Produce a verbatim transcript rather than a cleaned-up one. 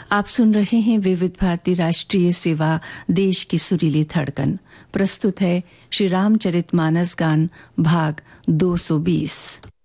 आप सुन रहे हैं विविध भारती राष्ट्रीय सेवा, देश की सुरीली धड़कन। प्रस्तुत है श्री रामचरितमानस गान भाग दो सौ बीस।